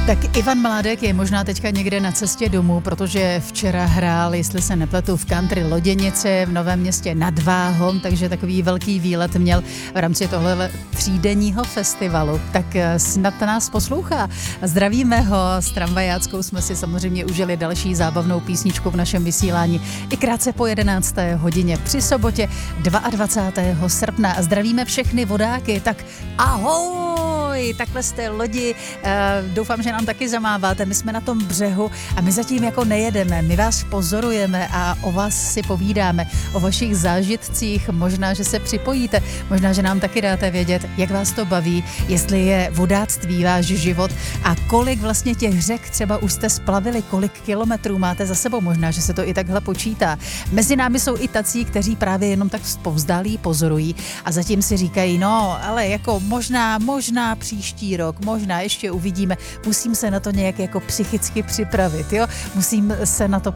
Tak Ivan Mládek je možná teďka někde na cestě domů, protože včera hrál, jestli se nepletu, v country Loděnici v Novém Městě nad Váhom, takže takový velký výlet měl v rámci tohle třídenního festivalu. Tak snad nás poslouchá. Zdravíme ho, s tramvajáckou jsme si samozřejmě užili další zábavnou písničku v našem vysílání i krátce po 11. hodině při sobotě 22. srpna. Zdravíme všechny vodáky, tak ahoj, takhle jste lodi, doufám, že nám taky zamáváte, my jsme na tom břehu a my zatím jako nejedeme, my vás pozorujeme a o vás si povídáme, o vašich zážitcích, možná, že se připojíte, možná, že nám taky dáte vědět, jak vás to baví, jestli je vodáctví váš život a kolik vlastně těch řek třeba už jste splavili, kolik kilometrů máte za sebou, možná, že se to i takhle počítá. Mezi námi jsou i tací, kteří právě jenom tak povzdálí pozorují a zatím si říkají, no, ale jako možná příští rok, možná ještě uvidíme, musím se na to nějak jako psychicky připravit, jo? Musím se na to